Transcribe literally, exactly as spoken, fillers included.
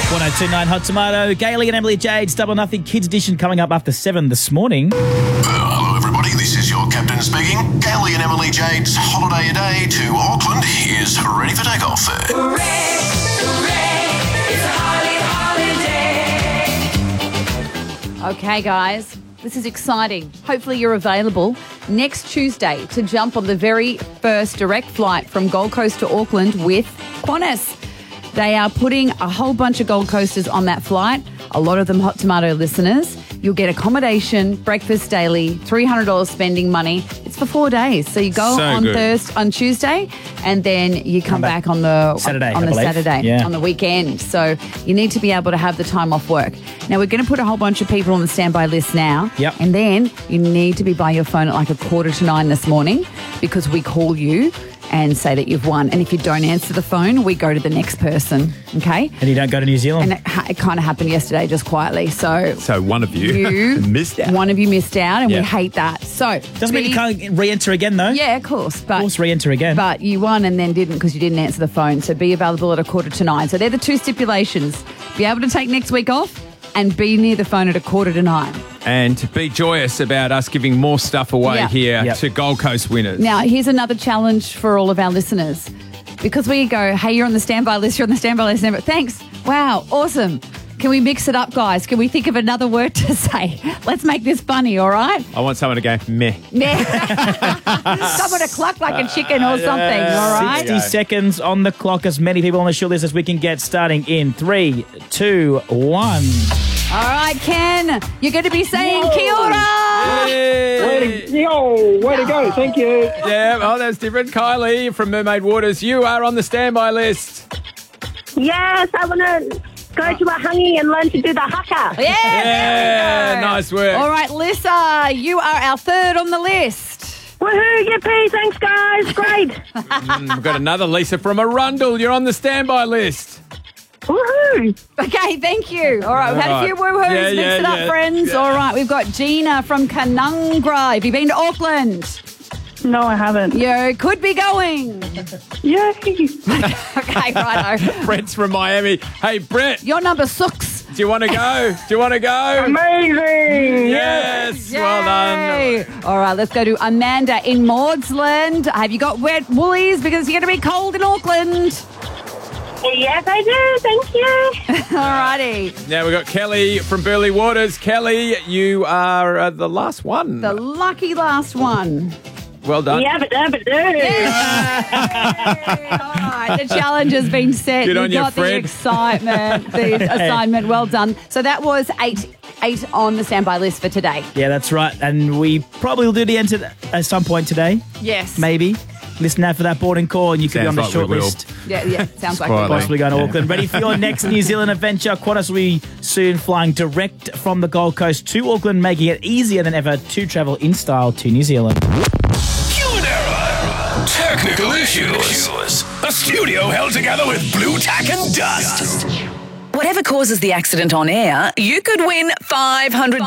one oh two point nine Hot Tomato. Gailey and Emily Jade's Double Nothing Kids Edition coming up after seven this morning. Uh, hello, everybody. This is your captain speaking. Gailey and Emily Jade's holiday a day to Auckland is ready for takeoff. Hooray, hooray, it's a holly holiday. Okay, guys, this is exciting. Hopefully you're available next Tuesday to jump on the very first direct flight from Gold Coast to Auckland with Qantas. They are putting a whole bunch of Gold Coasters on that flight, a lot of them Hot Tomato listeners. You'll get accommodation, breakfast daily, three hundred dollars spending money. It's for four days. So you go So on good. Thursday, on Tuesday, and then you come, Come back back on the Saturday, on I the believe. Saturday, Yeah. on the weekend. So you need to be able to have the time off work. Now we're going to put a whole bunch of people on the standby list now. Yep. And then you need to be by your phone at like a quarter to nine this morning because we call you and say that you've won. And if you don't answer the phone, we go to the next person. Okay. And you don't go to New Zealand. And it, ha- it kind of happened yesterday, just quietly. So, So one of you, you missed out. One of you missed out, and Yeah. we hate that. So Doesn't mean be- you can't re-enter again, though. Yeah, of course. But Of course, re-enter again. but you won and then didn't because you didn't answer the phone. So be available at a quarter to nine. So they're the two stipulations. Be able to take next week off and be near the phone at a quarter to nine. And be joyous about us giving more stuff away Yeah. here Yep. to Gold Coast winners. Now, here's another challenge for all of our listeners. Because we go, hey, you're on the standby list, you're on the standby list. But thanks. Wow, awesome. Can we mix it up, guys? Can we think of another word to say? Let's make this funny, all right? I want someone to go, meh. Someone to cluck like a chicken or something, all right? sixty seconds on the clock. As many people on the short list as we can get, starting in three, two, one. All right, Ken, you're going to be saying kia ora. Yay! Yo, way to go. Thank you. Yeah, oh, that's different. Kylie from Mermaid Waters, you are on the standby list. Yes, I want to go to a hangi and learn to do the haka. Yeah, Yeah, there we go. nice work. All right, Lissa, you are our third on the list. Woohoo, yippee, thanks guys, great. Mm, we've got another Lisa from Arundel. You're on the standby list. Woohoo. Okay, thank you. All right, we've had a few All woo-hoos. right. Yeah, Mix yeah, it up, yeah. friends. Yeah. All right, we've got Gina from Canungra. Have you been to Auckland? No, I haven't. You could be going. Yay. Okay, righto. Brett's from Miami. Hey, Brett, do Your number sucks. you want to go? Do you want to go? Amazing. Yes, well done. Yay. All right, let's go to Amanda in Maudsley. Have you got wet woolies? Because you're going to be cold in Auckland. Yes, I do, thank you. All righty. Now we've got Kelly from Burley Waters. Kelly, you are uh, the last one. The lucky last one. Well done. Yabba dabba do. All right, the challenge has been set. Good you on you, got the Fred. excitement, the assignment. Well done. So that was eight, eight on the standby list for today. Yeah, that's right. And we probably will do the enter at some point today. Yes. Maybe. Listen out for that boarding call and you could Sounds be on the like short we will. list. Yeah, yeah. Sounds like Quietly. it was. Possibly going to Auckland. Ready for your next New Zealand adventure. Qantas will be soon flying direct from the Gold Coast to Auckland, making it easier than ever to travel in style to New Zealand. Human error. Technical issues. A studio held together with blue tack and dust. Whatever causes the accident on air, you could win five hundred